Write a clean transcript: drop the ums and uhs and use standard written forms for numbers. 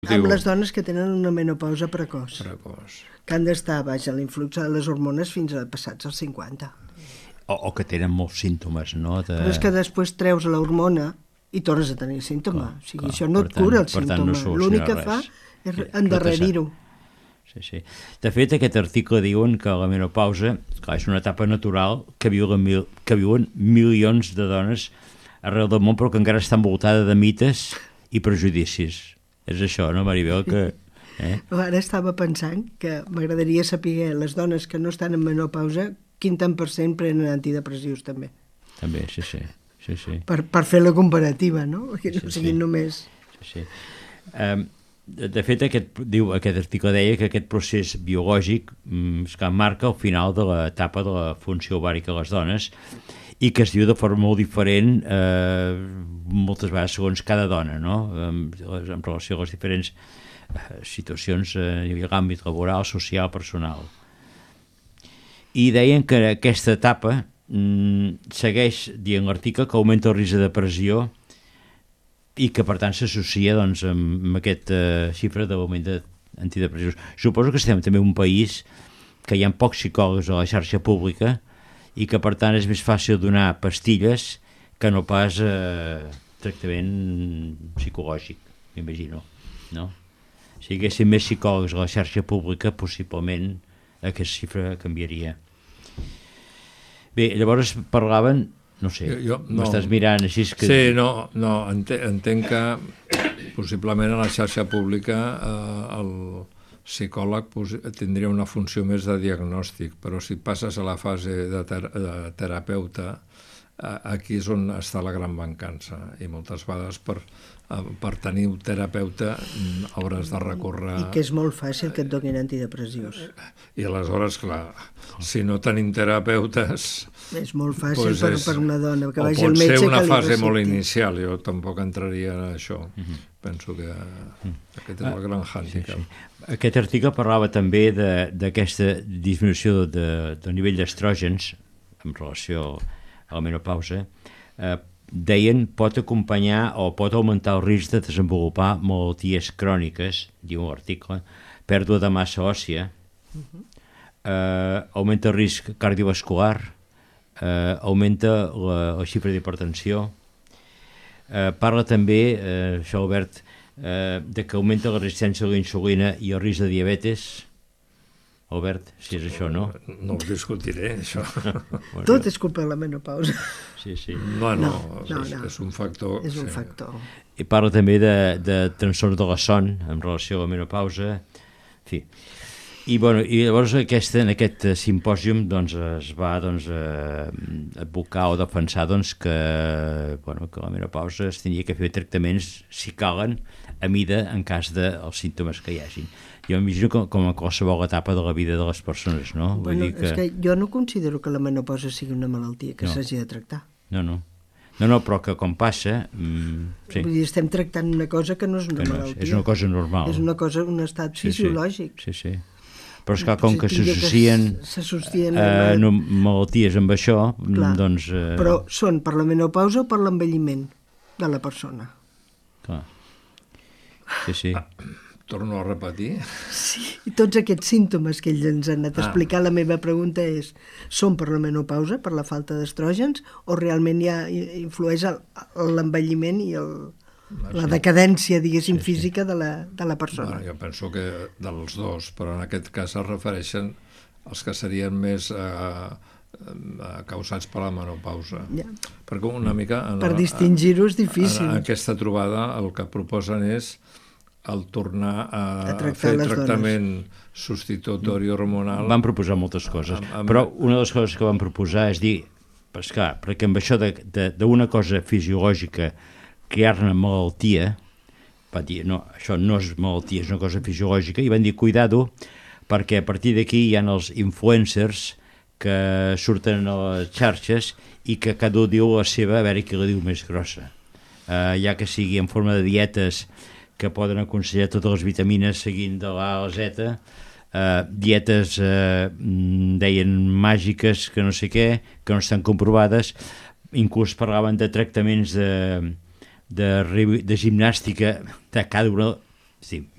Amb les dones que tenen una menopausa precoç. Que han d'estar baix a l'influx de les hormones fins a passats els 50. O que tenen molts símptomes, no? Però és que després treus l'hormona i tornes a tenir símptoma. O sigui, això no et cura el símptoma. L'únic que fa és endarrerir-ho. Sí. De fet, aquest article diuen que la menopausa és una etapa natural que viuen milions de dones arreu del món, però que encara està envoltada de mites i prejudicis. És això, no, Maribel? Ara estava pensant que m'agradaria saber les dones que no estan en menopausa quin tant % prenen antidepressius també. També, sí. Per fer la comparativa, no? Que no siguin només... Sí. De fet, aquest article deia que aquest procés biològic que marca el final de l'etapa de la funció ovàrica a les dones i que es diu de forma molt diferent moltes vegades segons cada dona, no? En relació a les diferents situacions a l'àmbit laboral, social, personal. I deien que aquesta etapa segueix dient l'article que augmenta el risc de depressió i que per tant s'associa doncs, amb aquesta xifra de l'augment d'antidepressius. Suposo que estem també en un país que hi ha pocs psicòlegs a la xarxa pública i que per tant és més fàcil donar pastilles que no pas tractament psicològic, m'imagino, no? Si hi haguessin més psicòlegs a la xarxa pública, possiblement aquesta xifra canviaria. Bé, llavors parlaven, no sé, m'estàs mirant així... Sí, entenc que possiblement a la xarxa pública el psicòleg tindria una funció més de diagnòstic, però si passes a la fase de terapeuta, aquí és on està la gran mancança, i moltes vegades per tenir un terapeuta hauràs de recórrer... I que és molt fàcil que et donin antidepressius. I aleshores, clar, si no tenim terapeutes... És molt fàcil per una dona que vagi al metge que li recepti. O pot ser una fase recepti. molt inicial, jo tampoc entraria en això. Penso que aquest és el gran hàndicap. Sí. Aquest article parlava també d'aquesta disminució del nivell d'estrògens en relació a la menopausa. Deien pot acompanyar o pot augmentar el risc de desenvolupar malalties cròniques, diu l'article, pèrdua de massa òssia, augmenta el risc cardiovascular, augmenta la xifra d'hipertensió, parla també, això Albert, de que augmenta la resistència a la insulina i el risc de diabetes. Albert, si és això, no? No ho discutiré, això. Tot és culpa de la menopausa. Sí. No, és un factor. És un factor. I parla també de trastorns de la son en relació a la menopausa. En fi. I llavors en aquest simpòsium es va advocar o defensar que la menopausa es tenia que fer tractaments, si calen, a mida en cas dels símptomes que hi hagin. Jo m'imagino com a qualsevol etapa de la vida de les persones, no? És que jo no considero que la menopausa sigui una malaltia que s'hagi de tractar. No, però que com passa... Sí. Vull dir, estem tractant una cosa que no és una malaltia. És una cosa normal. És una cosa, un estat fisiològic. Sí. Però és clar, com que s'associen malalties amb això, doncs... Però són per la menopausa o per l'envelliment de la persona? Clar. Sí. Torno a repetir. Sí, i tots aquests símptomes que ells ens han anat a explicar, la meva pregunta és, són per la menopausa, per la falta d'estrògens, o realment ja influeix l'envelliment i la decadència, diguéssim, física de la persona? Jo penso que dels dos, però en aquest cas es refereixen als que serien més causats per la menopausa. Perquè una mica... Per distingir-ho és difícil. En aquesta trobada el que proposen és el tornar a fer tractament substitutori hormonal. Van proposar moltes coses, però una de les coses que van proposar és dir, perquè amb això d'una cosa fisiològica crear-ne malaltia, van dir, no, això no és malaltia, és una cosa fisiològica, i van dir, cuidado, perquè a partir d'aquí hi ha els influencers que surten a les xarxes i que cada un diu la seva, a veure qui la diu més grossa. Ja que sigui en forma de dietes que poden aconsellar totes les vitamines seguint de l'A a la Z, dietes, deien, màgiques, que no sé què, que no estan comprovades, inclús parlaven de tractaments de gimnàstica de cada una Sí.